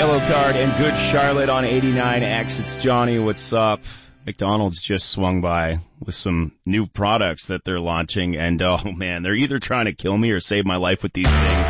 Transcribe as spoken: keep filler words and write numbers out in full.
Yellow Card and Good Charlotte on eighty-nine X. It's Johnny. What's up? McDonald's just swung by with some new products that they're launching, and oh man, they're either trying to kill me or save my life with these things.